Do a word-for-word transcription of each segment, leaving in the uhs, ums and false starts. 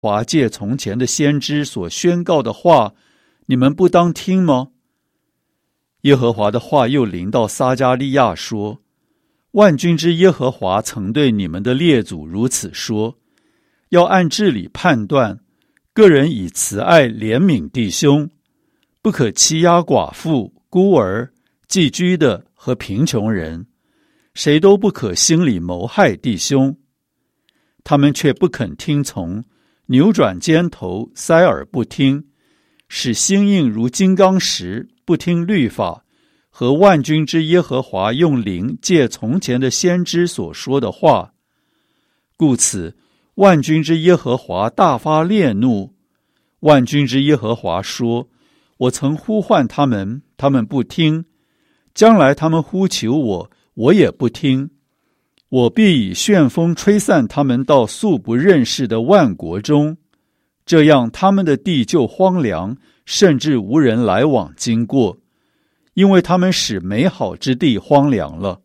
华借从前的先知所宣告的话，你们不当听吗？耶和华的话又临到撒迦利亚说，万军之耶和华曾对你们的列祖如此说，要按治理判断，个人以慈爱怜悯弟兄，不可欺压寡妇、孤儿、寄居的和贫穷人，谁都不可心里谋害弟兄。他们却不肯听从，扭转肩头，塞耳不听，使心硬如金刚石，不听律法和万军之耶和华用灵借从前的先知所说的话。故此，万军之耶和华大发烈怒。万军之耶和华说，我曾呼唤他们，他们不听，将来他们呼求我，我也不听。我必以旋风吹散他们到素不认识的万国中，这样他们的地就荒凉，甚至无人来往经过，因为他们使美好之地荒凉了。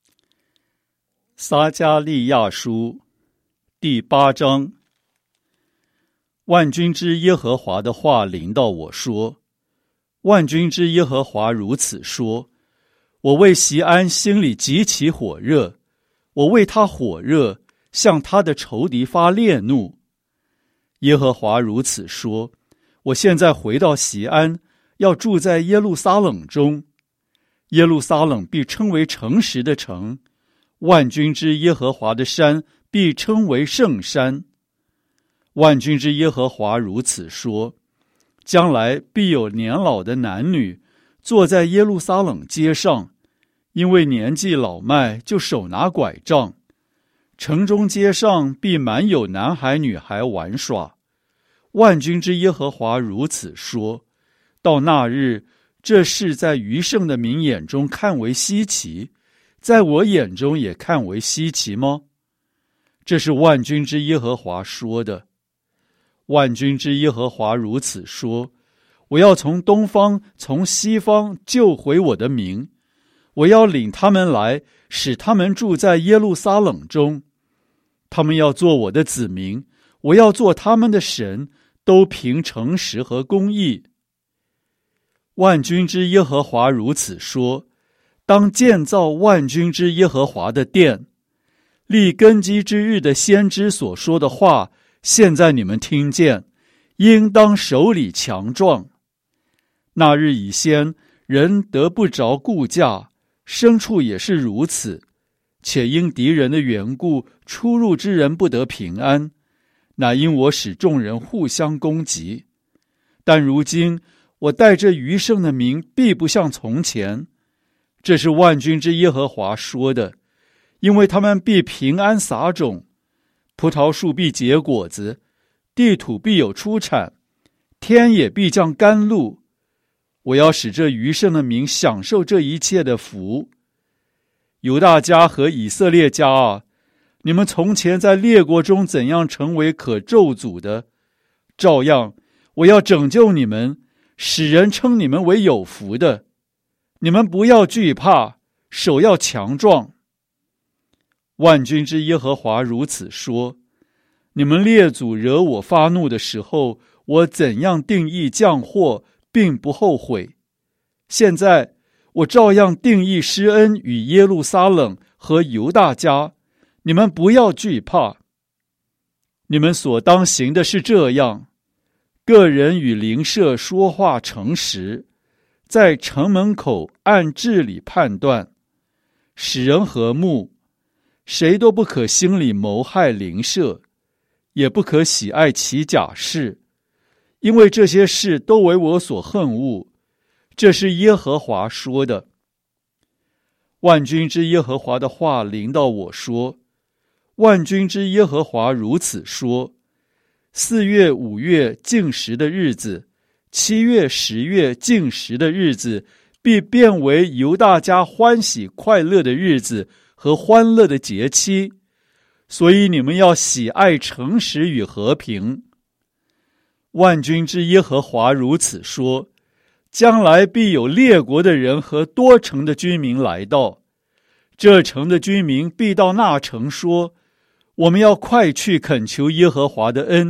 撒迦利亚书第八章。万军之耶和华的话临到我说，万军之耶和华如此说，我为锡安心里极其火热，我为他火热，向他的仇敌发烈怒。耶和华如此说，我现在回到锡安，要住在耶路撒冷中，耶路撒冷必称为诚实的城，万军之耶和华的山必称为圣山。万军之耶和华如此说，将来必有年老的男女坐在耶路撒冷街上，因为年纪老迈，就手拿拐杖。城中街上必满有男孩女孩玩耍。万军之耶和华如此说，到那日，这事在余剩的民眼中看为稀奇，在我眼中也看为稀奇吗？这是万军之耶和华说的。万军之耶和华如此说，我要从东方从西方救回我的民，我要领他们来，使他们住在耶路撒冷中，他们要做我的子民，我要做他们的神，都凭诚实和公义。万军之耶和华如此说，当建造万军之耶和华的殿，立根基之日的先知所说的话，现在你们听见，应当手里强壮。那日以先，人得不着顾价，牲畜也是如此，且因敌人的缘故，出入之人不得平安，乃因我使众人互相攻击。但如今，我带着余剩的民，必不像从前。这是万军之耶和华说的，因为他们必平安撒种，葡萄树必结果子，地土必有出产，天也必降甘露。我要使这余剩的民享受这一切的福。犹大家和以色列家啊，你们从前在列国中怎样成为可咒诅的，照样我要拯救你们，使人称你们为有福的。你们不要惧怕，手要强壮。万军之耶和华如此说，你们列祖惹我发怒的时候，我怎样定义降祸，并不后悔。现在我照样定义施恩与耶路撒冷和犹大家，你们不要惧怕。你们所当行的是这样，个人与邻舍说话诚实，在城门口按治理判断，使人和睦，谁都不可心里谋害邻舍，也不可喜爱其假事，因为这些事都为我所恨恶。这是耶和华说的。万军之耶和华的话临到我说，万军之耶和华如此说，四月五月禁食的日子，七月十月禁食的日子，必变为犹大家欢喜快乐的日子和欢乐的节期，所以你们要喜爱诚实与和平。万军之耶和华如此说，将来必有列国的人和多城的居民来到，这城的居民必到那城说，我们要快去恳求耶和华的恩，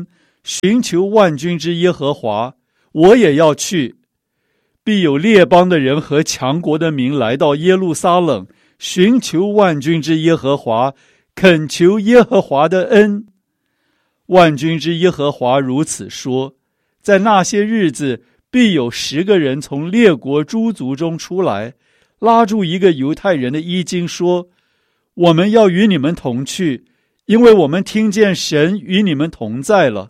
寻求万军之耶和华，我也要去。必有列邦的人和强国的民来到耶路撒冷，寻求万军之耶和华，恳求耶和华的恩。万军之耶和华如此说：在那些日子，必有十个人从列国诸族中出来，拉住一个犹太人的衣襟，说：我们要与你们同去，因为我们听见神与你们同在了。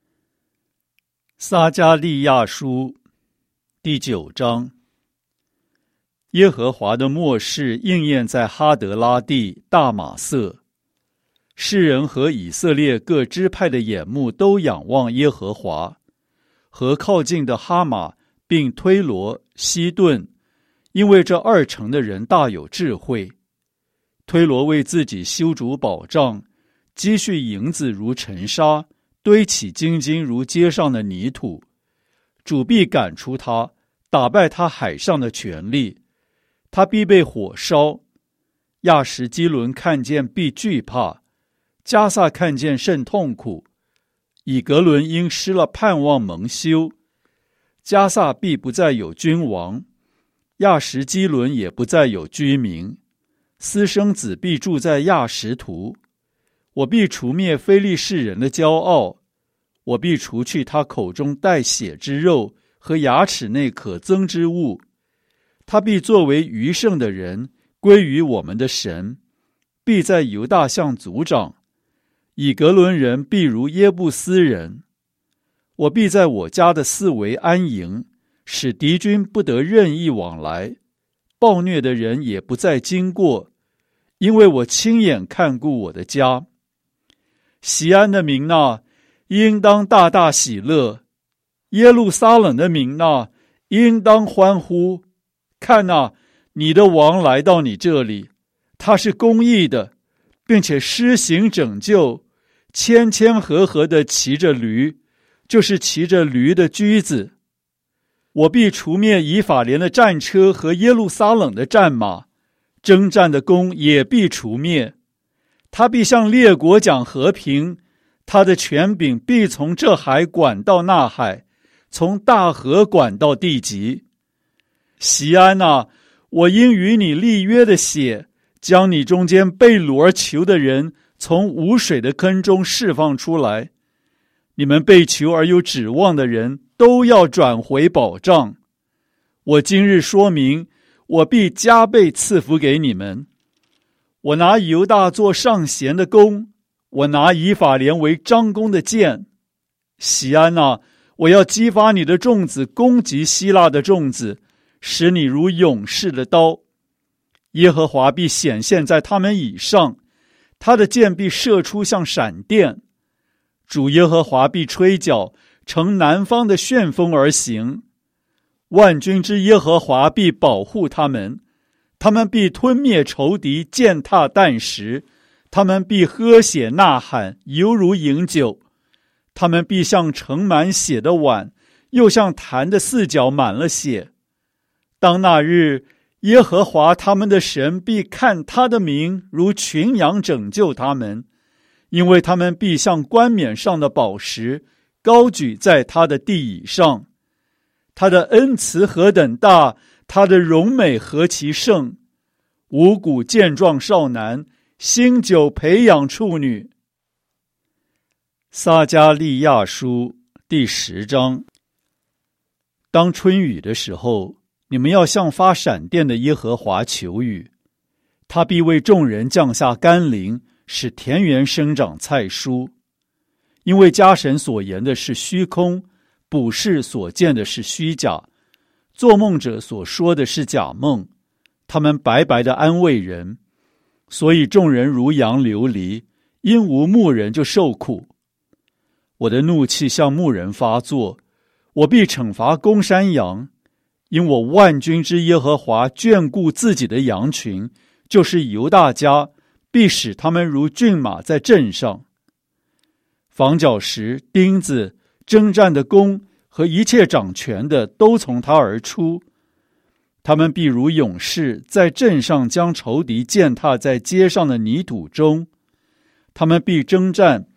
撒迦利亚书第九章。耶和华的默示应验在哈德拉地大马色，世人和以色列各支派的眼目都仰望耶和华，和靠近的哈马并推罗、西顿，因为这二城的人大有智慧。推罗为自己修筑保障，积蓄银子如尘沙，堆起金金如街上的泥土。主必赶出他，打败他海上的权力，他必被火烧。亚什基伦看见必惧怕，迦萨看见甚痛苦。以革伦因失了盼望蒙羞，迦萨必不再有君王，亚什基伦也不再有居民。私生子必住在亚什图，我必除灭非利士人的骄傲，我必除去他口中带血之肉和牙齿内可憎之物。他必作为余剩的人，归于我们的神，必在犹大向族长。以革伦人必如耶布斯人。我必在我家的四围安营，使敌军不得任意往来，暴虐的人也不再经过，因为我亲眼看顾我的家。锡安的民哪，应当大大喜乐；耶路撒冷的民哪，应当欢呼。看哪，你的王来到你这里，他是公义的，并且施行拯救，谦谦和和地骑着驴，就是骑着驴的驹子。我必除灭以法莲的战车和耶路撒冷的战马，征战的弓也必除灭。他必向列国讲和平，他的权柄必从这海管到那海，从大河管到地极。锡安哪，我因与你立约的血，将你中间被掳而囚的人从无水的坑中释放出来。你们被囚而有指望的人，都要转回保障。我今日说明，我必加倍赐福给你们。我拿犹大做上弦的弓，我拿以法莲为张弓的箭。锡安哪，我要激发你的众子攻击希腊的众子，使你如勇士的刀。耶和华必显现在他们以上，他的箭必射出像闪电。主耶和华必吹角，乘南方的旋风而行。万军之耶和华必保护他们，他们必吞灭仇敌，践踏啖食，他们必喝血呐喊，犹如饮酒。他们必像盛满血的碗，又像坛的四角满了血。当那日，耶和华他们的神必看他的民如群羊拯救他们，因为他们必像冠冕上的宝石，高举在他的地椅上。他的恩慈何等大，他的荣美何其盛。五谷健壮少男，新酒培养处女。撒迦利亚书第十章。当春雨的时候，你们要向发闪电的耶和华求雨，他必为众人降下甘霖，使田园生长菜蔬。因为家神所言的是虚空，卜士所见的是虚假，做梦者所说的是假梦，他们白白的安慰人，所以众人如羊流离，因无牧人就受苦。我的怒气向牧人发作，我必惩罚公山羊，因我万军之耶和华眷顾自己的羊群，就是犹大家，必使他们如骏马在阵上。房角石、钉子、征战的弓和一切掌权的都从他而出。他们必如勇士，在阵上将仇敌践踏在街上的泥土中。他们必征战，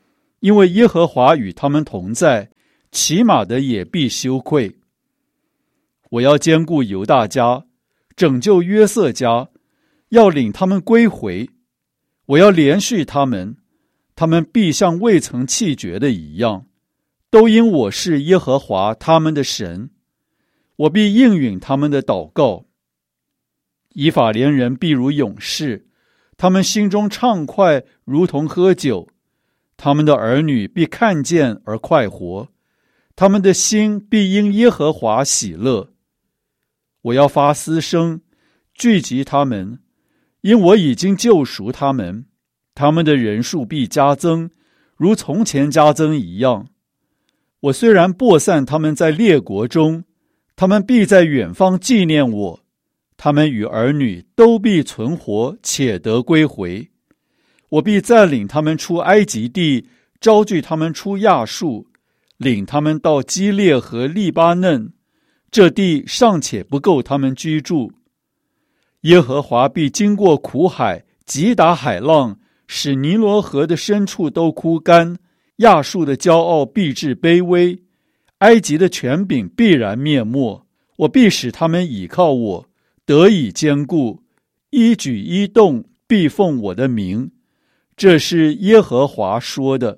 因为耶和华与他们同在，骑马的也必羞愧。我要兼顾犹大家，拯救约瑟家，要领他们归回。我要连续他们，他们必像未曾弃绝的一样，都因我是耶和华他们的神。我必应允他们的祷告。以法莲人必如勇士，他们心中畅快，如同喝酒。他们的儿女必看见而快活，他们的心必因耶和华喜乐。我要发嘶声，聚集他们，因我已经救赎他们，他们的人数必加增，如从前加增一样。我虽然播散他们在列国中，他们必在远方纪念我，他们与儿女都必存活，且得归回。我必再领他们出埃及地，招聚他们出亚述，领他们到基列和利巴嫩，这地尚且不够他们居住。耶和华必经过苦海，击打海浪，使尼罗河的深处都枯干。亚述的骄傲必致卑微，埃及的权柄必然灭没。我必使他们倚靠我，得以坚固，一举一动必奉我的名。这是耶和华说的。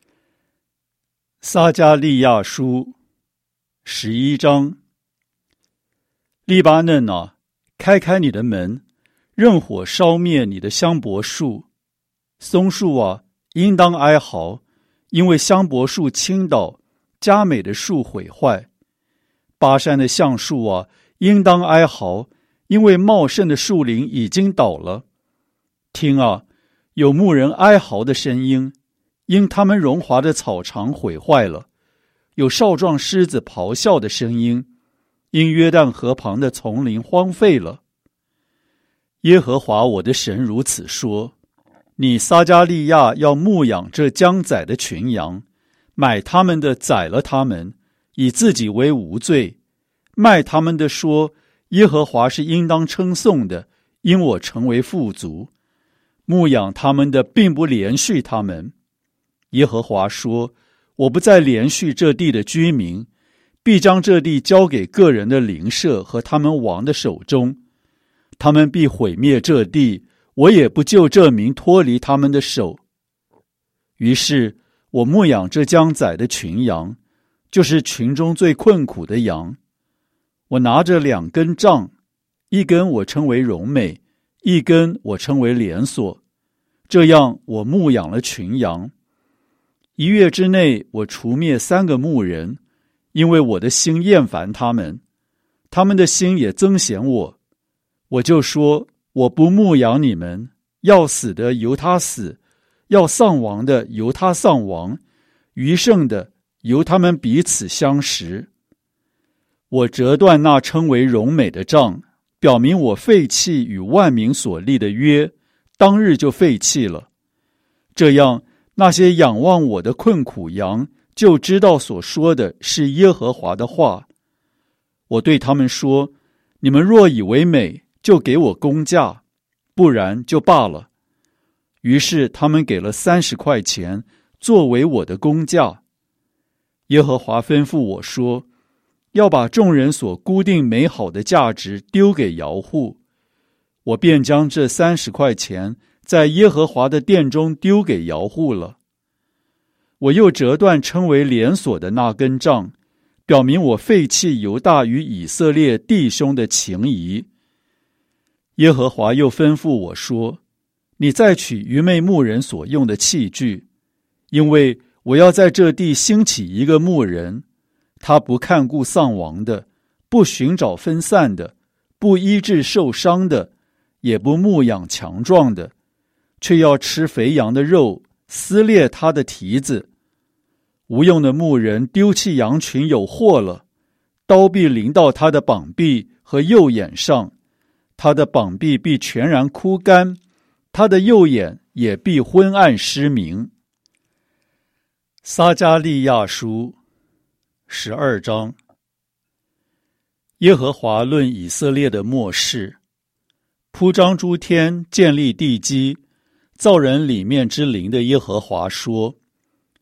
撒迦利亚书十一章。利巴嫩啊，开开你的门，任火烧灭你的香柏树。松树啊，应当哀嚎，因为香柏树倾倒，佳美的树毁坏。巴山的橡树啊，应当哀嚎，因为茂盛的树林已经倒了。听啊，有牧人哀嚎的声音，因他们荣华的草场毁坏了；有少壮狮子咆哮的声音，因约旦河旁的丛林荒废了。耶和华我的神如此说：你撒迦利亚要牧养这将宰的群羊，买他们的宰了他们，以自己为无罪；卖他们的说，耶和华是应当称颂的，因我成为富足。牧养他们的并不连续他们。耶和华说：我不再连续这地的居民，必将这地交给个人的邻舍和他们王的手中。他们必毁灭这地，我也不救这民脱离他们的手。于是我牧养这将宰的群羊，就是群中最困苦的羊。我拿着两根杖，一根我称为荣美，一根我称为连锁。这样我牧养了群羊。一月之内，我除灭三个牧人，因为我的心厌烦他们，他们的心也憎嫌我。我就说，我不牧养你们，要死的由他死，要丧亡的由他丧亡，余剩的由他们彼此相食。我折断那称为荣美的杖，表明我废弃与万民所立的约，当日就废弃了。这样，那些仰望我的困苦羊就知道所说的是耶和华的话。我对他们说：你们若以为美，就给我工价，不然就罢了。于是他们给了三十块钱，作为我的工价。耶和华吩咐我说：要把众人所估定美好的价值丢给窑户。我便将这三十块钱在耶和华的殿中丢给窑户了。我又折断称为连锁的那根杖，表明我废弃犹大与以色列弟兄的情谊。耶和华又吩咐我说：你再取愚昧牧人所用的器具，因为我要在这地兴起一个牧人，他不看顾丧亡的，不寻找分散的，不医治受伤的，也不牧养强壮的，却要吃肥羊的肉，撕裂他的蹄子。无用的牧人丢弃羊群有祸了，刀必临到他的膀臂和右眼上，他的膀臂必全然枯干，他的右眼也必昏暗失明。撒迦利亚书十二章。耶和华论以色列的末世，铺张诸天，建立地基，造人里面之灵的耶和华说：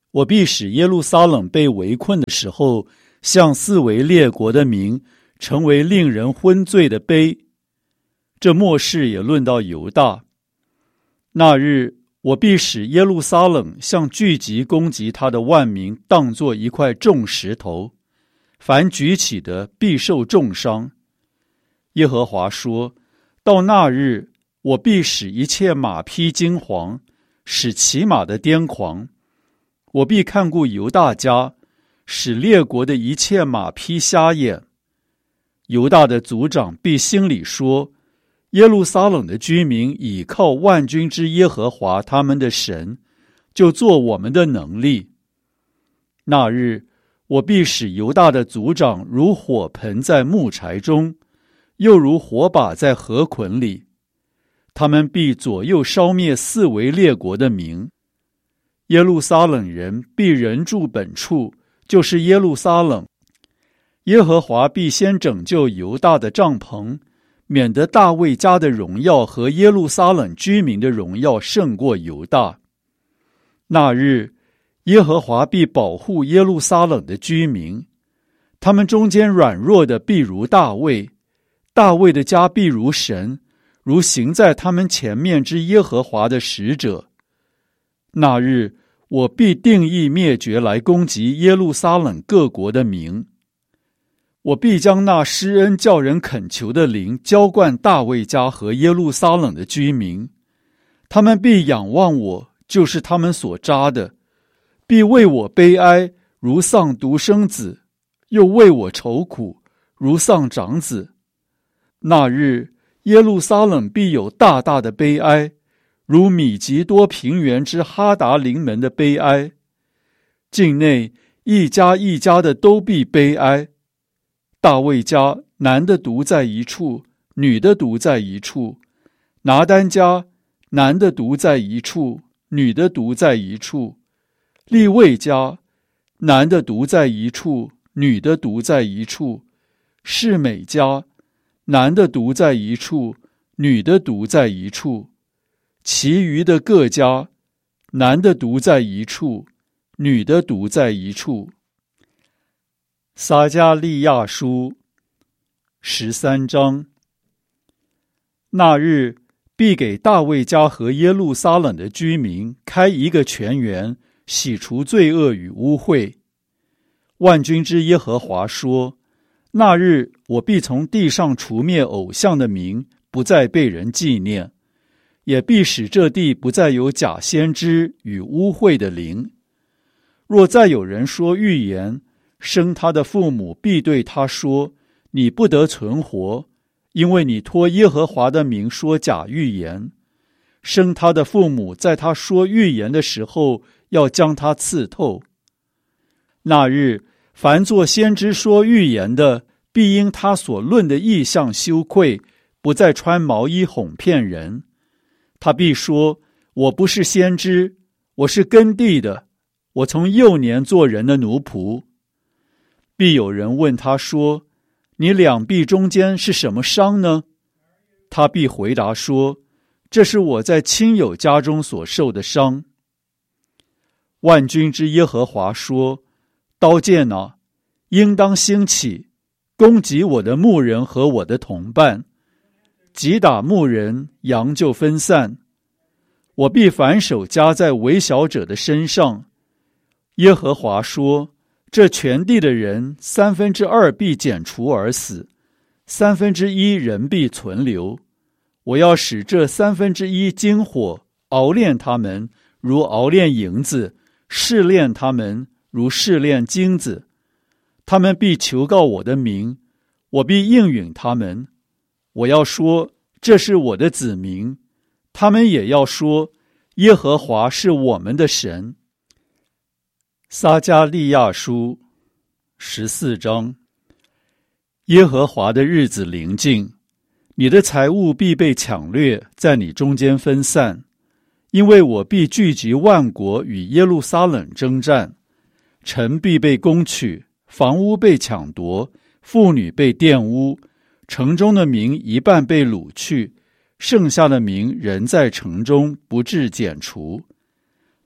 我必使耶路撒冷被围困的时候，向四围列国的民成为令人昏醉的杯。这末世也论到犹大。那日，我必使耶路撒冷向聚集攻击他的万民当作一块重石头，凡举起的必受重伤。耶和华说，到那日，我必使一切马匹惊惶，使骑马的癫狂。我必看顾犹大家，使列国的一切马匹瞎眼。犹大的族长必心里说，耶路撒冷的居民倚靠万军之耶和华他们的神，就做我们的能力。那日，我必使犹大的族长如火盆在木柴中，又如火把在河捆里。他们必左右烧灭四围列国的民。耶路撒冷人必人住本处，就是耶路撒冷。耶和华必先拯救犹大的帐篷，免得大卫家的荣耀和耶路撒冷居民的荣耀胜过犹大。那日，耶和华必保护耶路撒冷的居民，他们中间软弱的必如大卫，大卫的家必如神，如行在他们前面之耶和华的使者。那日，我必定义灭绝来攻击耶路撒冷各国的民。我必将那施恩叫人恳求的灵浇灌大卫家和耶路撒冷的居民，他们必仰望我，就是他们所扎的，必为我悲哀，如丧独生子，又为我愁苦，如丧长子。那日，耶路撒冷必有大大的悲哀，如米吉多平原之哈达临门的悲哀。境内一家一家的都必悲哀。大卫家男的独在一处，女的独在一处；拿单家男的独在一处，女的独在一处；利未家男的独在一处，女的独在一处；示每家男的独在一处，女的独在一处；其余的各家男的独在一处，女的独在一处。撒迦利亚书十三章。那日，必给大卫家和耶路撒冷的居民开一个泉源，洗除罪恶与污秽。万军之耶和华说，那日，我必从地上除灭偶像的名，不再被人纪念，也必使这地不再有假先知与污秽的灵。若再有人说预言，生他的父母必对他说，你不得存活，因为你托耶和华的名说假预言。生他的父母在他说预言的时候，要将他刺透。那日，凡作先知说预言的，必因他所论的异象羞愧，不再穿毛衣哄骗人。他必说，我不是先知，我是耕地的，我从幼年做人的奴仆。必有人问他说，你两臂中间是什么伤呢？他必回答说，这是我在亲友家中所受的伤。万军之耶和华说，刀剑啊，应当兴起，攻击我的牧人和我的同伴，击打牧人，羊就分散。我必反手加在微小者的身上。耶和华说，这全地的人三分之二必剪除而死，三分之一人必存留。我要使这三分之一经火熬炼他们，如熬炼银子；试炼他们，如试炼金子。他们必求告我的名，我必应允他们。我要说，这是我的子民；他们也要说，耶和华是我们的神。撒迦利亚书十四章。耶和华的日子临近，你的财物必被抢掠，在你中间分散，因为我必聚集万国与耶路撒冷征战。城必被攻取，房屋被抢夺，妇女被玷污，城中的民一半被掳去，剩下的民仍在城中，不致剪除。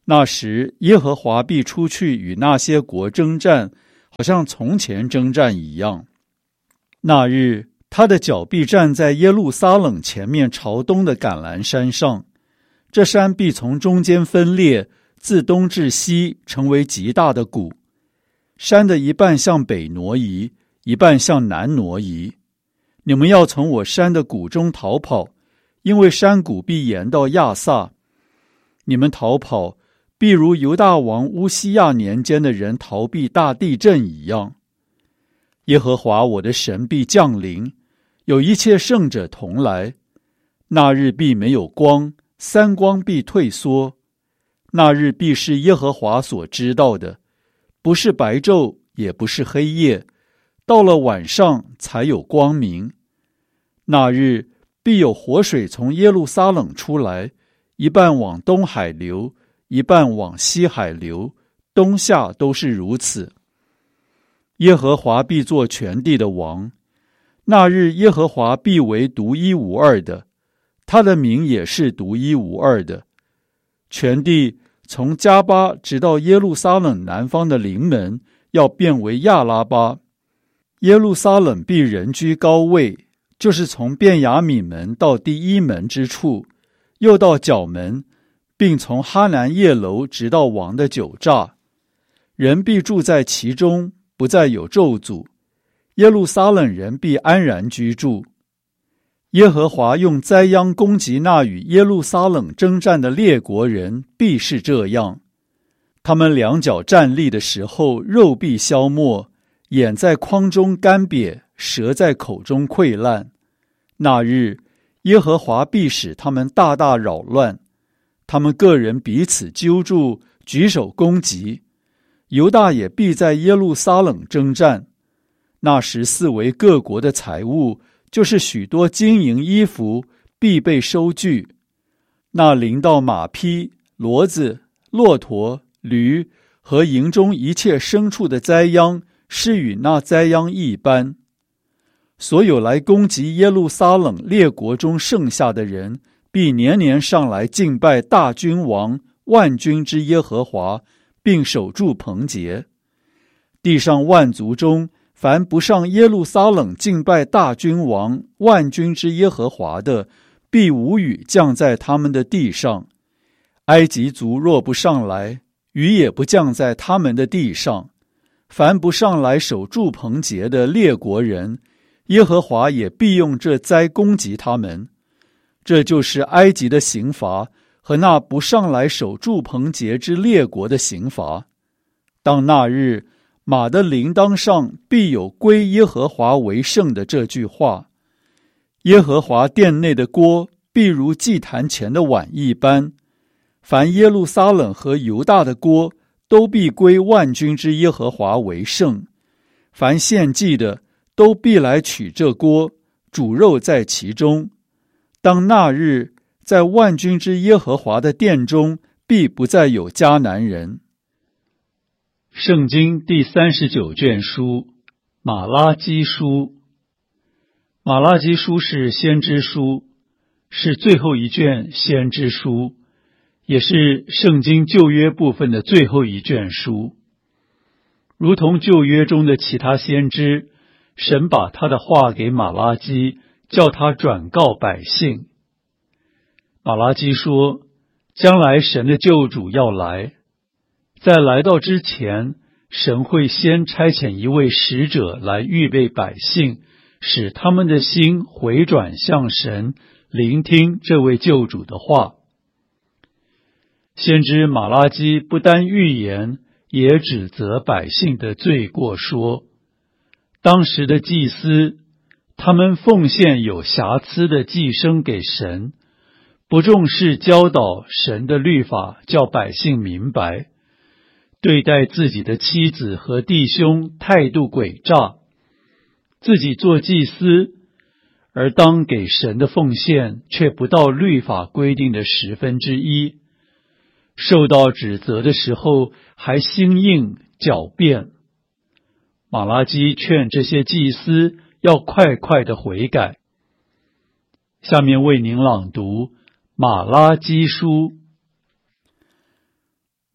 那时耶和华必出去与那些国征战，好像从前征战一样。那日他的脚必站在耶路撒冷前面朝东的橄榄山上，这山必从中间分裂，自东至西成为极大的谷。山的一半向北挪移，一半向南挪移。你们要从我山的谷中逃跑，因为山谷必延到亚萨。你们逃跑，必如犹大王乌西亚年间的人逃避大地震一样。耶和华我的神必降临，有一切圣者同来。那日必没有光，三光必退缩。那日必是耶和华所知道的，不是白昼，也不是黑夜，到了晚上才有光明。那日必有活水从耶路撒冷出来，一半往东海流，一半往西海流，冬夏都是如此。耶和华必做全地的王，那日耶和华必为独一无二的，他的名也是独一无二的。全地从加巴直到耶路撒冷南方的临门，要变为亚拉巴。耶路撒冷必人居高位，就是从便雅悯门到第一门之处，又到角门，并从哈南叶楼直到王的酒榨。人必住在其中，不再有咒诅。耶路撒冷人必安然居住。耶和华用灾殃攻击那与耶路撒冷征战的列国人，必是这样。他们两脚站立的时候，肉必消没，眼在眶中干瘪，舌在口中溃烂。那日，耶和华必使他们大大扰乱，他们个人彼此揪住，举手攻击。犹大也必在耶路撒冷征战。那时四围各国的财物，就是许多金银衣服，必被收据。那临到马匹、骡子、骆驼、驴和营中一切牲畜的灾殃，是与那灾殃一般。所有来攻击耶路撒冷列国中剩下的人，必年年上来敬拜大君王万军之耶和华，并守住棚节。地上万族中，凡不上耶路撒冷敬拜大君王万军之耶和华的，必无雨降在他们的地上。埃及族若不上来，雨也不降在他们的地上。凡不上来守住棚节的列国人，耶和华也必用这灾攻击他们。这就是埃及的刑罚和那不上来守住棚节之列国的刑罚。当那日，马的铃铛上必有归耶和华为圣的这句话。耶和华殿内的锅必如祭坛前的碗一般。凡耶路撒冷和犹大的锅，都必归万军之耶和华为圣。凡献祭的，都必来取这锅，煮肉在其中。当那日，在万军之耶和华的殿中，必不再有迦南人。圣经第三十九卷书，马拉基书。马拉基书是先知书，是最后一卷先知书，也是圣经旧约部分的最后一卷书。如同旧约中的其他先知，神把他的话给马拉基，叫他转告百姓。马拉基说，将来神的救主要来，在来到之前，神会先差遣一位使者来预备百姓，使他们的心回转向神，聆听这位救主的话。先知马拉基不单预言，也指责百姓的罪过，说当时的祭司，他们奉献有瑕疵的祭牲给神，不重视教导神的律法，叫百姓明白，对待自己的妻子和弟兄态度诡诈，自己做祭司，而当给神的奉献却不到律法规定的十分之一，受到指责的时候还心硬狡辩。马拉基劝这些祭司要快快的悔改。下面为您朗读马拉基书。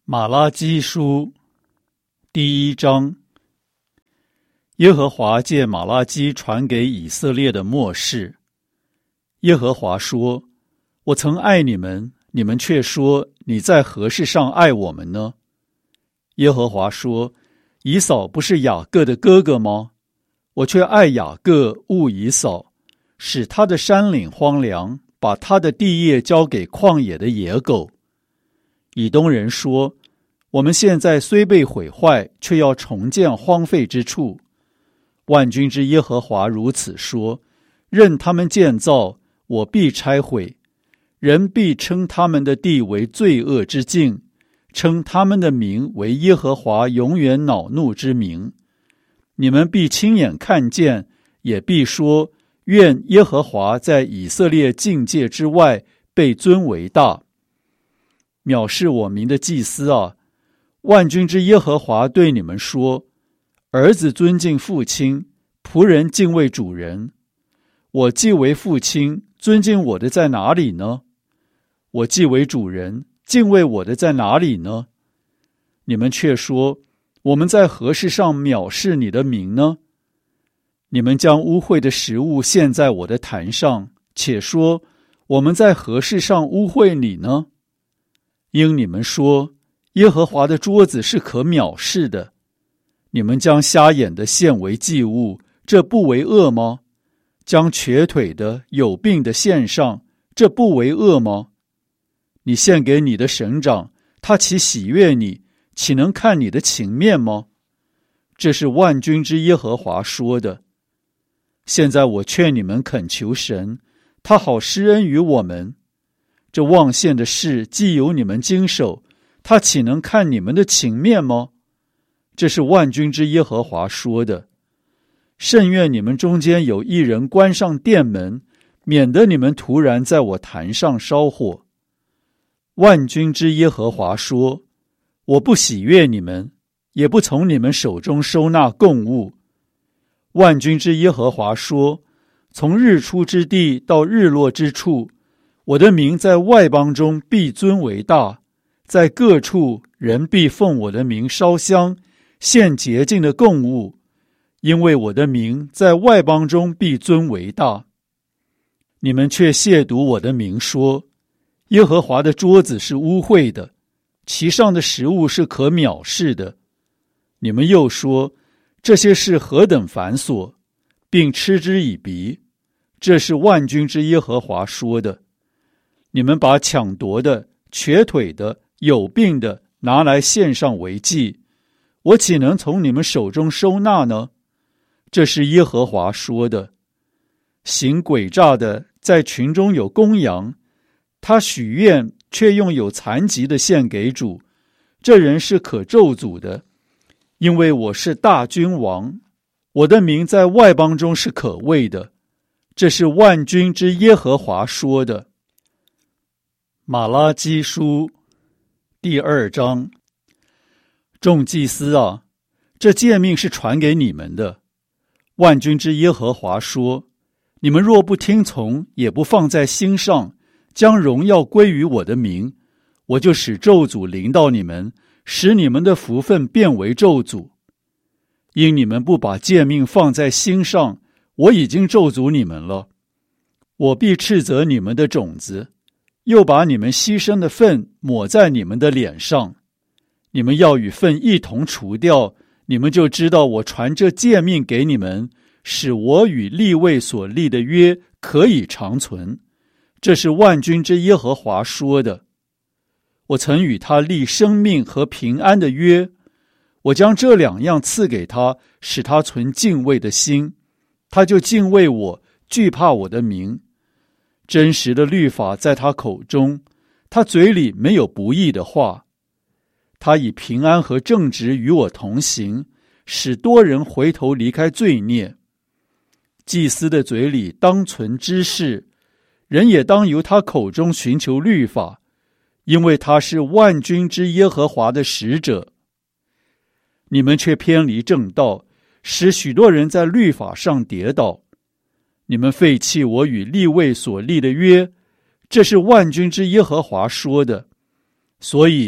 马拉基书第一章。耶和华借马拉基传给以色列的末世。耶和华说：我曾爱你们，你们却说你在何事上爱我们呢？耶和华说：以扫不是雅各的哥哥吗？我却爱雅各，恶以扫，使他的山岭荒凉，把他的地业交给旷野的野狗。以东人说：我们现在虽被毁坏，却要重建荒废之处。万军之耶和华如此说：任他们建造，我必拆毁。人必称他们的地为罪恶之境，称他们的名为耶和华永远恼怒之名。你们必亲眼看见，也必说：愿耶和华在以色列境界之外被尊为大。藐视我名的祭司啊，万军之耶和华对你们说：儿子尊敬父亲，仆人敬畏主人。我既为父亲，尊敬我的在哪里呢？我既为主人，敬畏我的在哪里呢？你们却说：我们在何事上藐视你的名呢？你们将污秽的食物献在我的坛上，且说：我们在何事上污秽你呢？因你们说耶和华的桌子是可藐视的。你们将瞎眼的献为祭物，这不为恶吗？将瘸腿的、有病的献上，这不为恶吗？你献给你的省长，他岂喜悦你，岂能看你的情面吗？这是万军之耶和华说的。现在我劝你们恳求神，他好施恩于我们。这妄献的事既由你们经手，他岂能看你们的情面吗？这是万军之耶和华说的。甚愿你们中间有一人关上殿门，免得你们突然在我坛上烧火。万军之耶和华说：我不喜悦你们，也不从你们手中收纳供物。万军之耶和华说：从日出之地到日落之处，我的名在外邦中必尊为大，在各处人必奉我的名烧香，献洁净的供物，因为我的名在外邦中必尊为大。你们却亵渎我的名，说：耶和华的桌子是污秽的，其上的食物是可藐视的。你们又说：这些事何等繁琐，并嗤之以鼻。这是万军之耶和华说的。你们把抢夺的、瘸腿的、有病的拿来献上为祭，我岂能从你们手中收纳呢？这是耶和华说的。行诡诈的在群中有公羊，他许愿却用有残疾的献给主，这人是可咒诅的。因为我是大君王，我的名在外邦中是可畏的。这是万军之耶和华说的。马拉基书第二章。众祭司啊，这诫命是传给你们的。万军之耶和华说：你们若不听从，也不放在心上，将荣耀归于我的名，我就使咒诅临到你们，使你们的福分变为咒诅。因你们不把诫命放在心上，我已经咒诅你们了。我必斥责你们的种子，又把你们牺牲的粪抹在你们的脸上。你们要与粪一同除掉，你们就知道我传这诫命给你们，使我与利未所立的约可以长存。这是万军之耶和华说的。我曾与他立生命和平安的约，我将这两样赐给他，使他存敬畏的心，他就敬畏我，惧怕我的名。真实的律法在他口中，他嘴里没有不义的话。他以平安和正直与我同行，使多人回头离开罪孽。祭司的嘴里当存知识，人也当由他口中寻求律法，因为他是万军之耶和华的使者。你们却偏离正道，使许多人在律法上跌倒。你们废弃我与利未所立的约，这是万军之耶和华说的。所以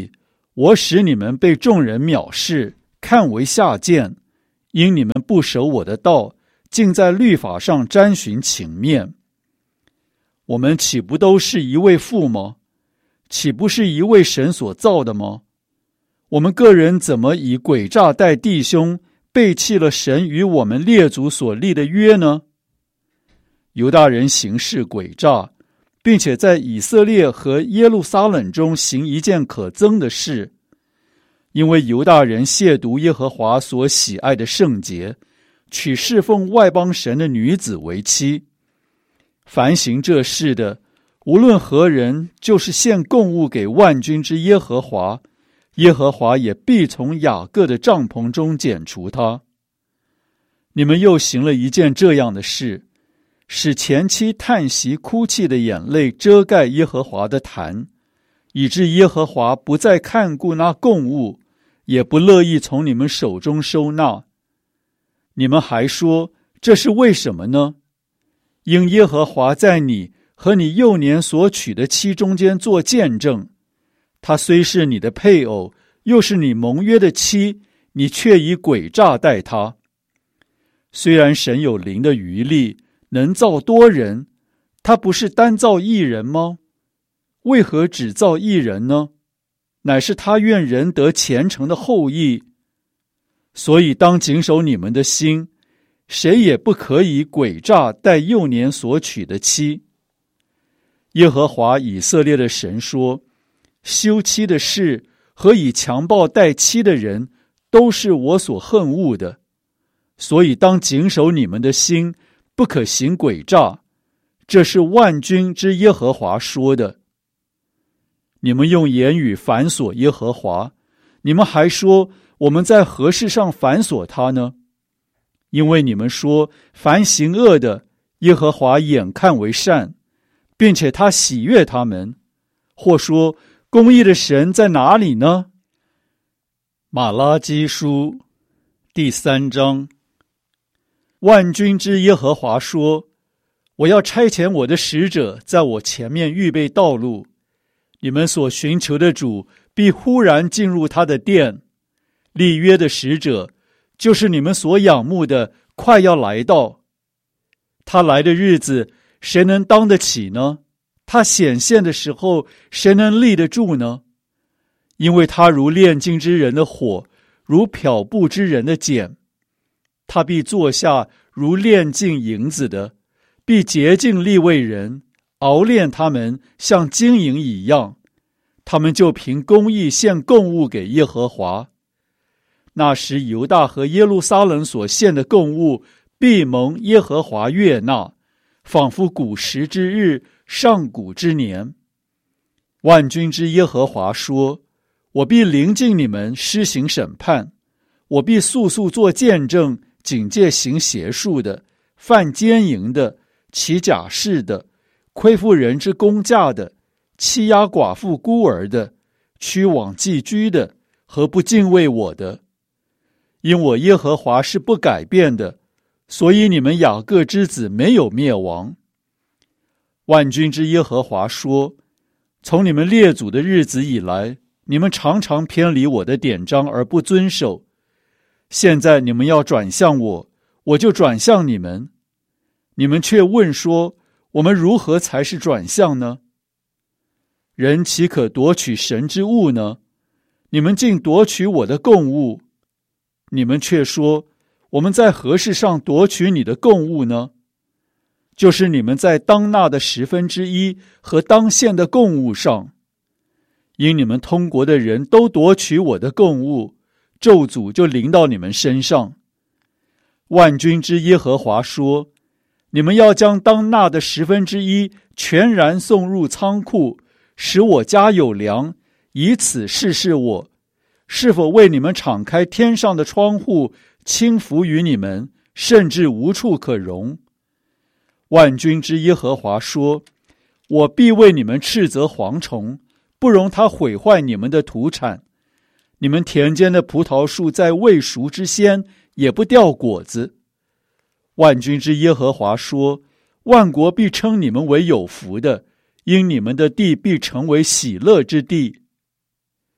我使你们被众人藐视，看为下贱，因你们不守我的道，竟在律法上沾寻情面。我们岂不都是一位父吗？岂不是一位神所造的吗？我们个人怎么以诡诈待弟兄，背弃了神与我们列祖所立的约呢？犹大人行事诡诈，并且在以色列和耶路撒冷中行一件可憎的事，因为犹大人亵渎耶和华所喜爱的圣洁，娶侍奉外邦神的女子为妻。凡行这事的，无论何人，就是献供物给万军之耶和华，耶和华也必从雅各的帐篷中剪除他。你们又行了一件这样的事，使前妻叹息哭泣的眼泪遮盖耶和华的坛，以致耶和华不再看顾那供物，也不乐意从你们手中收纳。你们还说，这是为什么呢？因耶和华在你和你幼年所娶的妻中间做见证，她虽是你的配偶，又是你盟约的妻，你却以诡诈待她。虽然神有灵的余力，能造多人，他不是单造一人吗？为何只造一人呢？乃是他愿人得虔诚的后裔。所以当谨守你们的心，谁也不可以诡诈待幼年所娶的妻。耶和华以色列的神说，休妻的事和以强暴待妻的人，都是我所恨恶的。所以当谨守你们的心，不可行诡诈，这是万军之耶和华说的。你们用言语反锁耶和华，你们还说，我们在何事上反锁他呢？因为你们说，凡行恶的，耶和华眼看为善，并且他喜悦他们。或说，公义的神在哪里呢？马拉基书第三章。万军之耶和华说，我要差遣我的使者在我前面预备道路，你们所寻求的主必忽然进入他的殿，立约的使者，就是你们所仰慕的，快要来到。他来的日子，谁能当得起呢？他显现的时候，谁能立得住呢？因为他如炼金之人的火，如漂布之人的碱。他必坐下如炼净银子的，必洁净利未人，熬炼他们像金银一样，他们就凭公义献供物给耶和华。那时犹大和耶路撒冷所献的供物，必蒙耶和华悦纳，仿佛古时之日，上古之年。万军之耶和华说，我必临近你们施行审判，我必速速做见证，警戒行邪术的，犯奸淫的，起假誓的，亏负人之公价的，欺压寡妇孤儿的，屈枉寄居的，和不敬畏我的。因我耶和华是不改变的，所以你们雅各之子没有灭亡。万军之耶和华说，从你们列祖的日子以来，你们常常偏离我的典章而不遵守。现在你们要转向我，我就转向你们。你们却问说，我们如何才是转向呢？人岂可夺取神之物呢？你们竟夺取我的供物。你们却说，我们在何事上夺取你的供物呢？就是你们在当纳的十分之一和当献的供物上。因你们通国的人都夺取我的供物，咒诅就临到你们身上。万军之耶和华说，你们要将当纳的十分之一全然送入仓库，使我家有粮，以此试试我是否为你们敞开天上的窗户，倾福于你们，甚至无处可容。万军之耶和华说，我必为你们斥责蝗虫，不容它毁坏你们的土产。你们田间的葡萄树在未熟之先，也不掉果子。万军之耶和华说，万国必称你们为有福的，因你们的地必成为喜乐之地。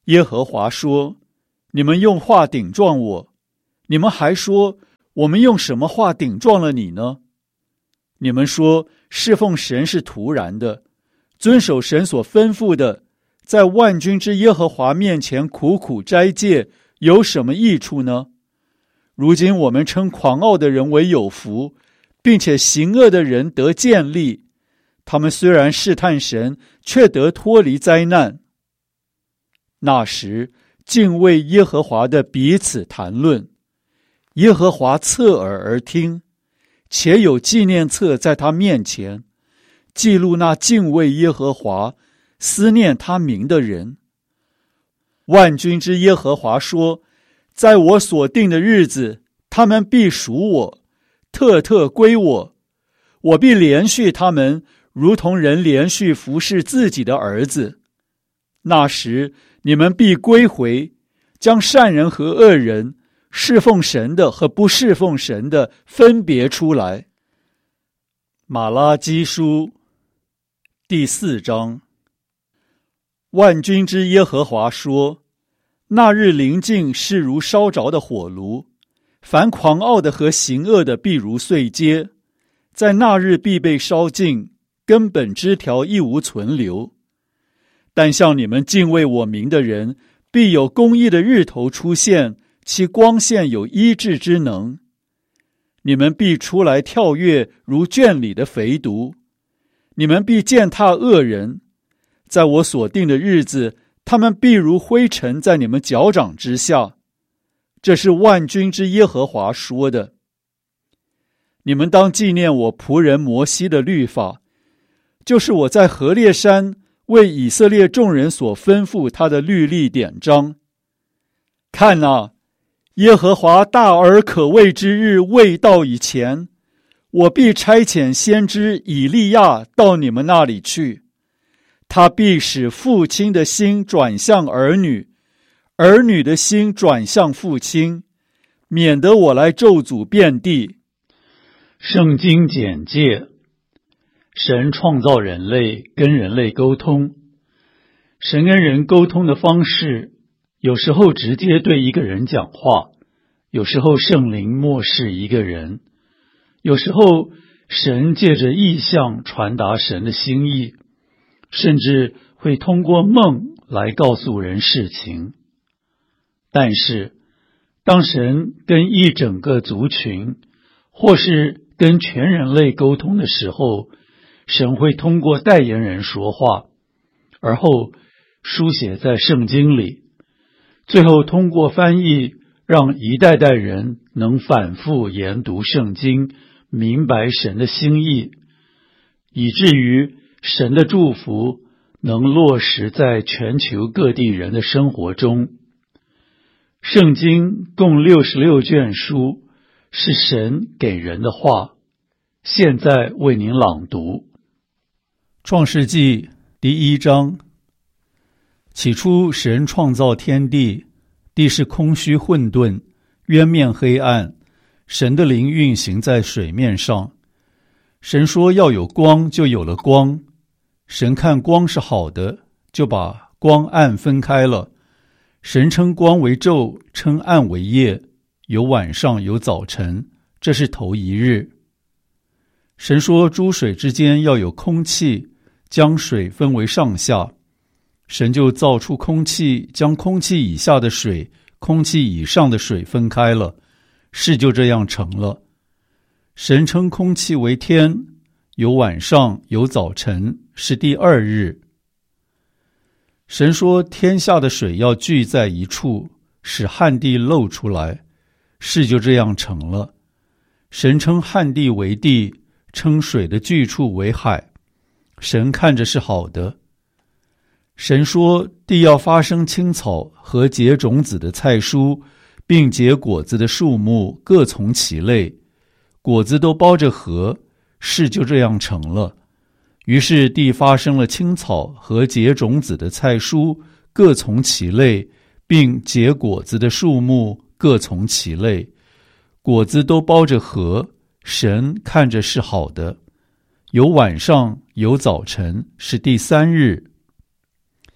耶和华说：你们用话顶撞我，你们还说我们用什么话顶撞了你呢？你们说侍奉神是徒然的，遵守神所吩咐的，在万军之耶和华面前苦苦斋戒，有什么益处呢？如今我们称狂傲的人为有福，并且行恶的人得建立，他们虽然试探神，却得脱离灾难。那时敬畏耶和华的彼此谈论，耶和华侧耳而听，且有纪念册在他面前，记录那敬畏耶和华、思念他名的人。万军之耶和华说：在我所定的日子，他们必属我，特特归我，我必连续他们，如同人连续服侍自己的儿子。那时你们必归回，将善人和恶人、侍奉神的和不侍奉神的分别出来。马拉基书第四章。万军之耶和华说：那日临近，是如烧着的火炉，凡狂傲的和行恶的必如碎秸，在那日必被烧尽，根本枝条一无存留。但像你们敬畏我名的人，必有公义的日头出现，其光线有医治之能。你们必出来跳跃，如圈里的肥犊。你们必践踏恶人，在我所定的日子，他们必如灰尘在你们脚掌之下。这是万军之耶和华说的。你们当纪念我仆人摩西的律法，就是我在何烈山为以色列众人所吩咐他的律例典章。看哪，耶和华大而可畏之日未到以前，我必差遣先知以利亚到你们那里去，他必使父亲的心转向儿女，儿女的心转向父亲，免得我来咒诅遍地。圣经简介：神创造人类，跟人类沟通。神跟人沟通的方式，有时候直接对一个人讲话，有时候圣灵默示一个人，有时候神借着异象传达神的心意，甚至会通过梦来告诉人事情。但是当神跟一整个族群，或是跟全人类沟通的时候，神会通过代言人说话，而后书写在圣经里，最后通过翻译，让一代代人能反复研读圣经，明白神的心意，以至于神的祝福能落实在全球各地人的生活中。圣经共六十六卷书，是神给人的话。现在为您朗读。创世纪第一章。起初神创造天地，地是空虚混沌，渊面黑暗，神的灵运行在水面上。神说要有光，就有了光。神看光是好的，就把光暗分开了。神称光为昼，称暗为夜，有晚上，有早晨，这是头一日。神说诸水之间要有空气，将水分为上下。神就造出空气，将空气以下的水、空气以上的水分开了，事就这样成了。神称空气为天，有晚上，有早晨，是第二日。神说天下的水要聚在一处，使旱地露出来，事就这样成了。神称旱地为地，称水的聚处为海。神看着是好的。神说地要发生青草和结种子的菜蔬，并结果子的树木，各从其类，果子都包着核，事就这样成了。于是地发生了青草和结种子的菜蔬，各从其类，并结果子的树木，各从其类，果子都包着核，神看着是好的。有晚上，有早晨，是第三日。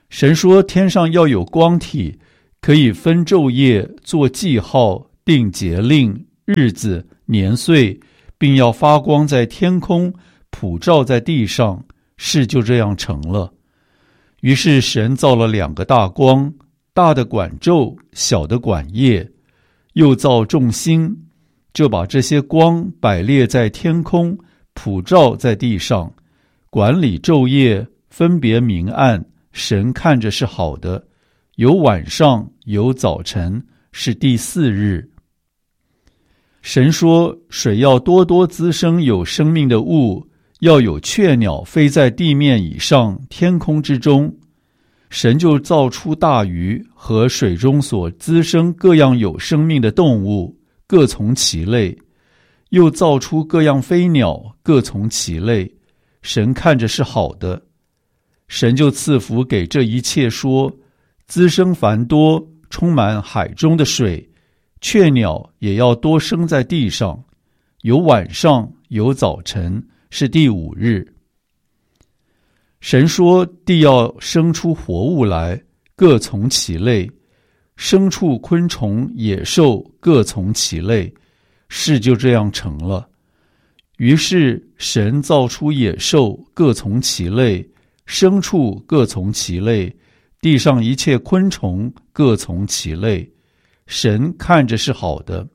神说天上要有光体，可以分昼夜，做记号，定节令、日子、年岁，并要发光在天空，普照在地上，事就这样成了。于是神造了两个大光，大的管昼，小的管夜，又造众星，就把这些光摆列在天空，普照在地上，管理昼夜，分别明暗。神看着是好的，有晚上，有早晨，是第四日。神说，水要多多滋生有生命的物，要有雀鸟飞在地面以上，天空之中。神就造出大鱼和水中所滋生各样有生命的动物，各从其类，又造出各样飞鸟，各从其类。神看着是好的。神就赐福给这一切，说，滋生繁多，充满海中的水，雀鸟也要多生在地上，有晚上，有早晨，是第五日。神说，地要生出活物来，各从其类，牲畜、昆虫、野兽各从其类，事就这样成了。于是神造出野兽，各从其类，牲畜各从其类，地上一切昆虫各从其类，神看着是好的。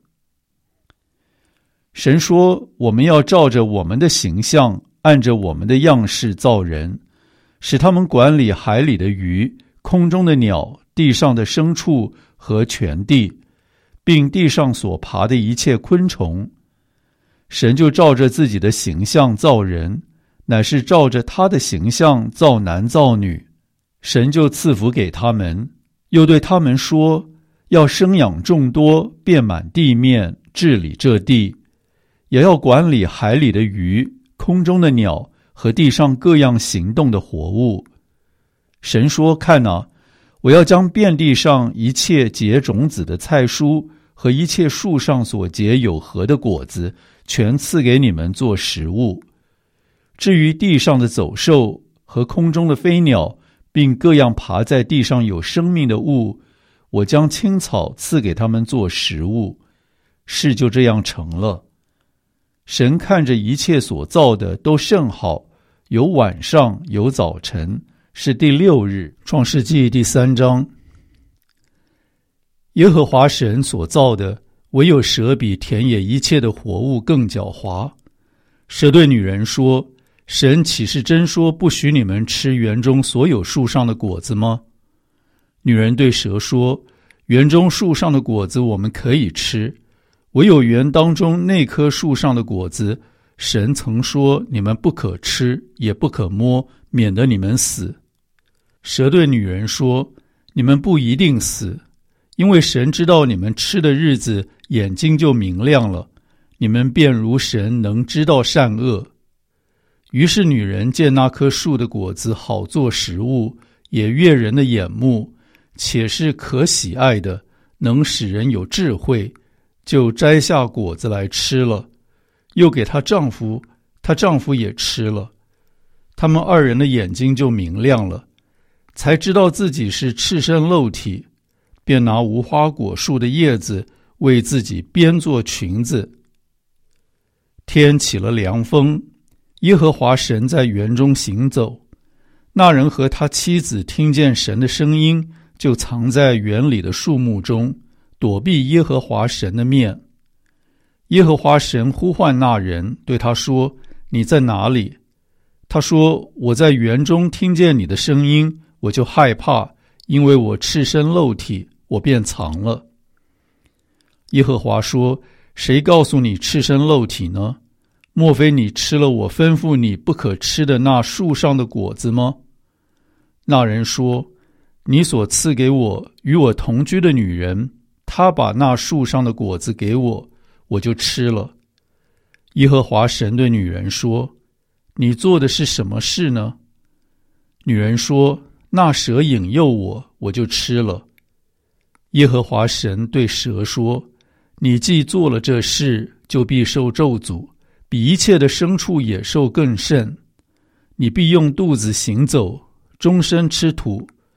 神说，我们要照着我们的形象，按着我们的样式造人，使他们管理海里的鱼，空中的鸟，地上的牲畜和全地，并地上所爬的一切昆虫。神就照着自己的形象造人，乃是照着他的形象造男造女。神就赐福给他们，又对他们说，要生养众多，遍满地面，治理这地，也要管理海里的鱼，空中的鸟和地上各样行动的活物。神说，看哪，我要将遍地上一切结种子的菜蔬和一切树上所结有核的果子，全赐给你们做食物。至于地上的走兽和空中的飞鸟，并各样爬在地上有生命的物，我将青草赐给他们做食物。事就这样成了。神看着一切所造的都甚好，有晚上，有早晨，是第六日。创世纪第三章。耶和华神所造的，唯有蛇比田野一切的活物更狡猾。蛇对女人说，神岂是真说不许你们吃园中所有树上的果子吗？女人对蛇说，园中树上的果子我们可以吃，唯有园当中那棵树上的果子，神曾说你们不可吃，也不可摸，免得你们死。蛇对女人说，你们不一定死，因为神知道你们吃的日子，眼睛就明亮了，你们便如神，能知道善恶。于是女人见那棵树的果子好做食物，也悦人的眼目，且是可喜爱的，能使人有智慧，就摘下果子来吃了，又给她丈夫，她丈夫也吃了。他们二人的眼睛就明亮了，才知道自己是赤身露体，便拿无花果树的叶子为自己编做裙子。天起了凉风，耶和华神在园中行走，那人和他妻子听见神的声音，就藏在园里的树木中，躲避耶和华神的面。耶和华神呼唤那人，对他说，你在哪里？他说，我在园中听见你的声音，我就害怕，因为我赤身露体，我便藏了。耶和华说，谁告诉你赤身露体呢？莫非你吃了我吩咐你不可吃的那树上的果子吗？那人说，你所赐给我与我同居的女人，她把那树上的果子给我，我就吃了。耶和华神对女人说，你做的是什么事呢？女人说，那蛇引诱我，我就吃了。耶和华神对蛇说，你既做了这事，就必受咒诅，比一切的牲畜野兽更甚。你必用肚子行走，终身吃土，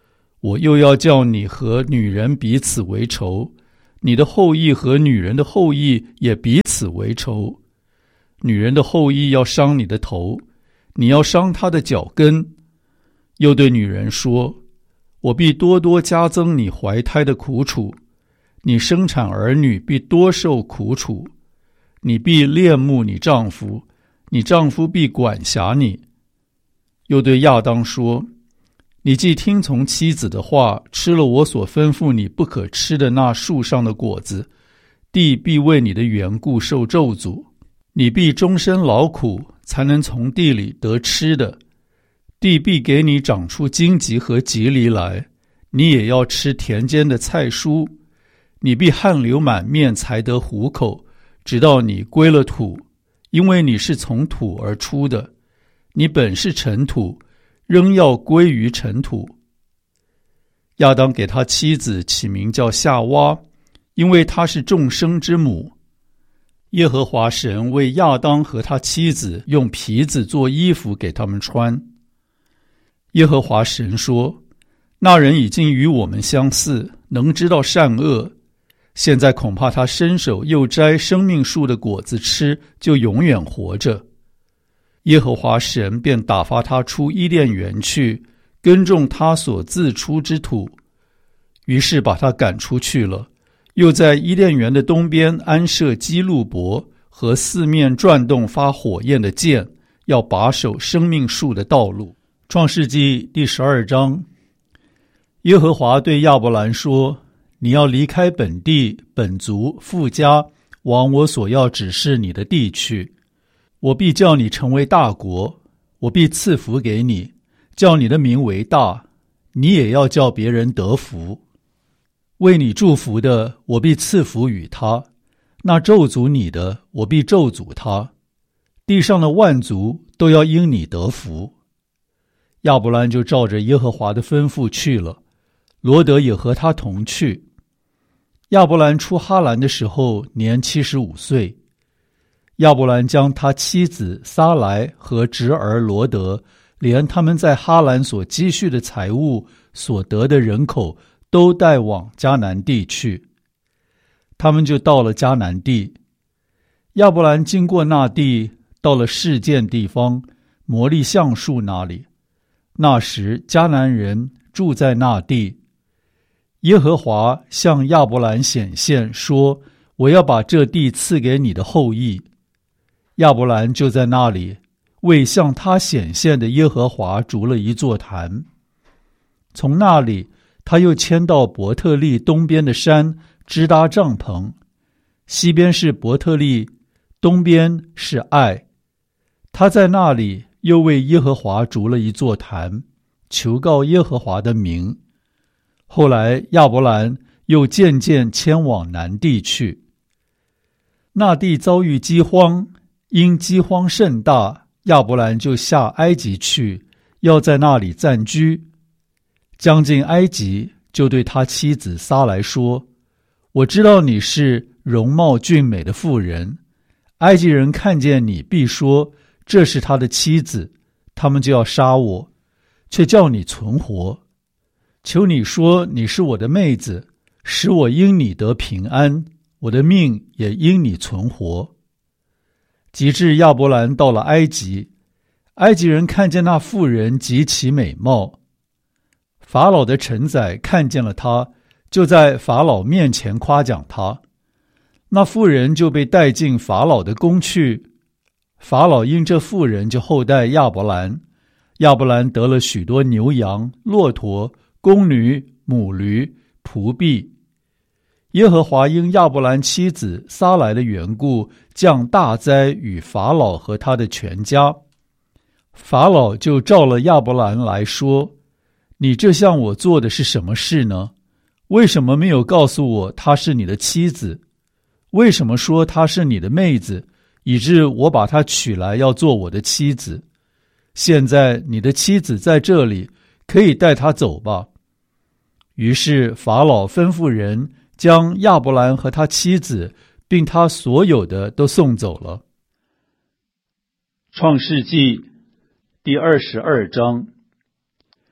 我又要叫你和女人彼此为仇，你的后裔和女人的后裔也彼此为仇。女人的后裔要伤你的头，你要伤她的脚跟。又对女人说，我必多多加增你怀胎的苦楚，你生产儿女必多受苦楚，你必恋慕你丈夫，你丈夫必管辖你。又对亚当说，你既听从妻子的话，吃了我所吩咐你不可吃的那树上的果子，地必为你的缘故受咒诅，你必终身劳苦，才能从地里得吃的。地必给你长出荆棘和棘藜来，你也要吃田间的菜蔬。你必汗流满面才得糊口，直到你归了土，因为你是从土而出的，你本是尘土，仍要归于尘土。亚当给他妻子起名叫夏娃，因为她是众生之母。耶和华神为亚当和他妻子用皮子做衣服给他们穿。耶和华神说，那人已经与我们相似，能知道善恶，现在恐怕他伸手又摘生命树的果子吃，就永远活着。耶和华神便打发他出伊甸园去，耕种他所自出之土，于是把他赶出去了，又在伊甸园的东边安设基路伯和四面转动发火焰的剑，要把守生命树的道路。创世纪第十二章，耶和华对亚伯兰说，你要离开本地本族父家，往我所要指示你的地去。我必叫你成为大国，我必赐福给你，叫你的名为大，你也要叫别人得福。为你祝福的，我必赐福与他；那咒诅你的，我必咒诅他。地上的万族都要因你得福。亚伯兰就照着耶和华的吩咐去了，罗得也和他同去。亚伯兰出哈兰的时候年七十五岁。亚伯兰将他妻子撒来和侄儿罗得，连他们在哈兰所积蓄的财物所得的人口，都带往迦南地去。他们就到了迦南地。亚伯兰经过那地，到了示剑地方，摩利橡树那里。那时迦南人住在那地。耶和华向亚伯兰显现说，我要把这地赐给你的后裔。亚伯兰就在那里为向他显现的耶和华筑了一座坛。从那里他又迁到伯特利东边的山，支搭帐篷，西边是伯特利，东边是爱。他在那里又为耶和华筑了一座坛，求告耶和华的名。后来亚伯兰又渐渐迁往南地去。那地遭遇饥荒，因饥荒甚大，亚伯兰就下埃及去，要在那里暂居。将近埃及，就对他妻子撒来说，我知道你是容貌俊美的妇人，埃及人看见你必说，这是他的妻子，他们就要杀我，却叫你存活。求你说你是我的妹子，使我因你得平安，我的命也因你存活。及至亚伯兰到了埃及，埃及人看见那妇人极其美貌，法老的臣宰看见了他，就在法老面前夸奖他。那妇人就被带进法老的宫去。法老因这妇人就厚待亚伯兰。亚伯兰得了许多牛羊、骆驼、公驴、母驴、仆婢。耶和华因亚伯兰妻子撒来的缘故，降大灾与法老和他的全家。法老就召了亚伯兰来说，你这向我做的是什么事呢？为什么没有告诉我她是你的妻子？为什么说她是你的妹子，以致我把她娶来要做我的妻子？现在你的妻子在这里，可以带她走吧。于是法老吩咐人将亚伯兰和他妻子并他所有的都送走了。创世纪第二十二章。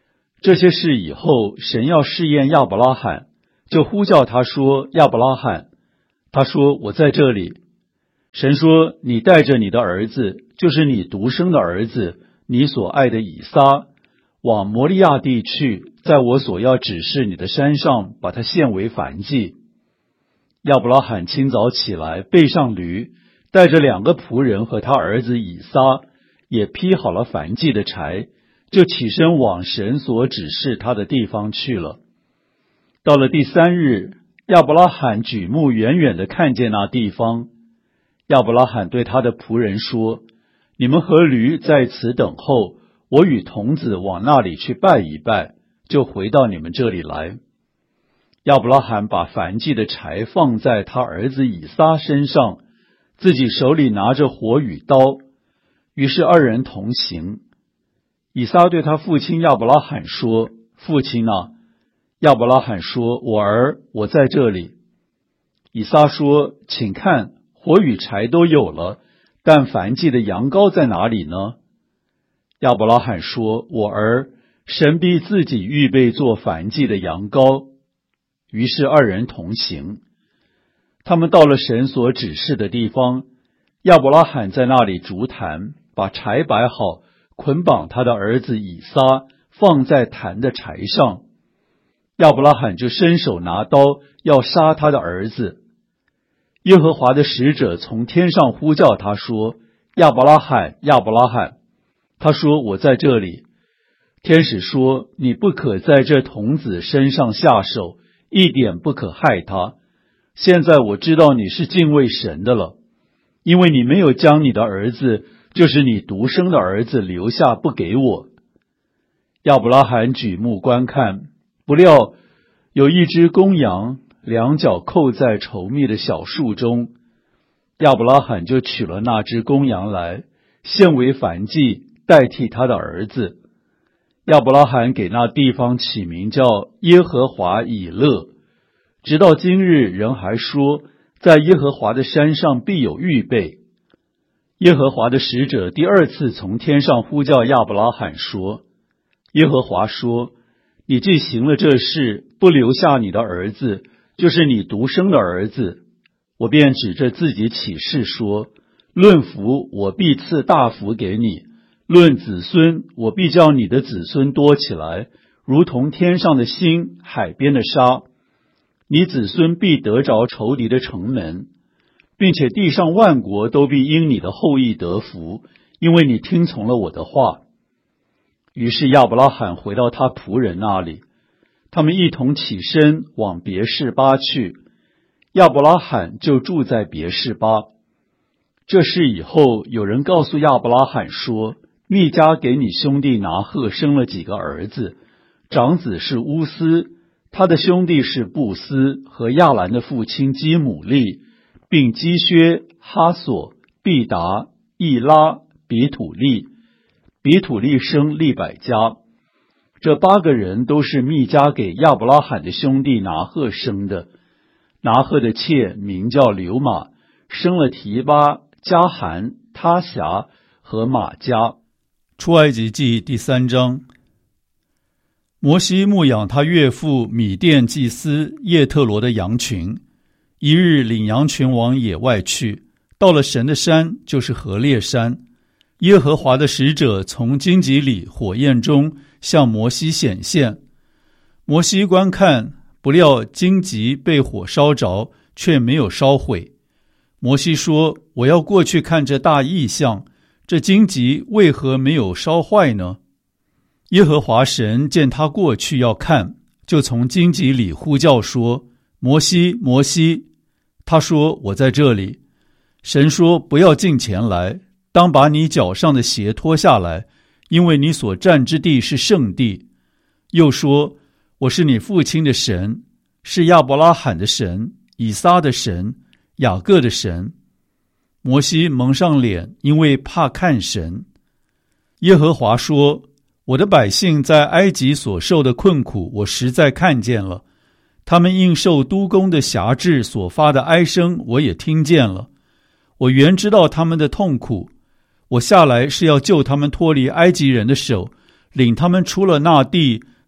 这些事以后，神要试验亚伯拉罕，就呼叫他说：亚伯拉罕。他说：我在这里。神说：你带着你的儿子，就是你独生的儿子，你所爱的以撒，往摩利亚地去，在我所要指示你的山上，把他献为燔祭。亚伯拉罕清早起来，背上驴，带着两个仆人和他儿子以撒，也劈好了燔祭的柴，就起身往神所指示他的地方去了。到了第三日，亚伯拉罕举目远远地看见那地方。亚伯拉罕对他的仆人说：你们和驴在此等候，我与童子往那里去拜一拜，就回到你们这里来。亚伯拉罕把燔祭的柴放在他儿子以撒身上，自己手里拿着火与刀，于是二人同行。以撒对他父亲亚伯拉罕说：父亲啊！亚伯拉罕说：我儿，我在这里。以撒说：请看，火与柴都有了，但燔祭的羊羔在哪里呢？亚伯拉罕说：我儿，神必自己预备做燔祭的羊羔。于是二人同行。他们到了神所指示的地方，亚伯拉罕在那里筑坛，把柴摆好，捆绑他的儿子以撒，放在坛的柴上。亚伯拉罕就伸手拿刀，要杀他的儿子。耶和华的使者从天上呼叫他说：亚伯拉罕，亚伯拉罕。他说：我在这里。天使说：你不可在这童子身上下手，一点不可害他。现在我知道你是敬畏神的了，因为你没有将你的儿子，就是你独生的儿子留下不给我。亚伯拉罕举目观看，不料有一只公羊，两脚扣在稠密的小树中。亚伯拉罕就取了那只公羊来，献为燔祭，代替他的儿子。亚伯拉罕给那地方起名叫耶和华以勒，直到今日人还说，在耶和华的山上必有预备。耶和华的使者第二次从天上呼叫亚伯拉罕说：耶和华说，你既行了这事，不留下你的儿子，就是你独生的儿子，我便指着自己起誓说：论福，我必赐大福给你；论子孙，我必叫你的子孙多起来，如同天上的星，海边的沙。你子孙必得着仇敌的城门，并且地上万国都必因你的后裔得福，因为你听从了我的话。于是亚伯拉罕回到他仆人那里，他们一同起身往别是巴去，亚伯拉罕就住在别是巴。这事以后，有人告诉亚伯拉罕说：密迦给你兄弟拿鹤生了几个儿子，长子是乌斯，他的兄弟是布斯和亚兰的父亲基姆利，并基薛、哈索、毕达、易拉、比土利。比土利生利百加。这八个人都是密迦给亚伯拉罕的兄弟拿鹤生的。拿鹤的妾名叫流玛，生了提巴、加含、他辖和玛迦。 出埃及记第三章。摩西牧养他岳父米甸祭司叶特罗的羊群，一日领羊群往野外去，到了神的山，就是何烈山。耶和华的使者从荆棘里火焰中向摩西显现。摩西观看，不料荆棘被火烧着，却没有烧毁。摩西说：我要过去看这大异象，这荆棘为何没有烧坏呢？耶和华神见他过去要看，就从荆棘里呼叫说：摩西，摩西。他说：我在这里。神说：不要近前来，当把你脚上的鞋脱下来，因为你所站之地是圣地。又说：我是你父亲的神，是亚伯拉罕的神，以撒的神，雅各的神。摩西蒙上脸，因为怕看神。耶和华说：我的百姓在埃及所受的困苦，我实在看见了；他们应受督工的辖制所发的哀声，我也听见了。我原知道他们的痛苦，我下来是要救他们脱离埃及人的手，领他们出了那地，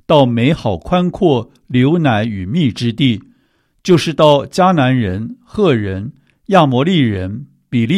到美好宽阔流奶与蜜之地，就是到迦南人、赫人、亚摩利人、比利